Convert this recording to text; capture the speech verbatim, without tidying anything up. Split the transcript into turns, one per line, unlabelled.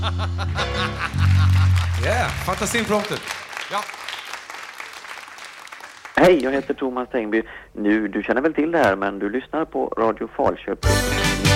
Yeah, fantasimprompter. Ja.
Hej, jag heter Thomas Tengby. Nu, du känner väl till det här, men du lyssnar på Radio Falköping.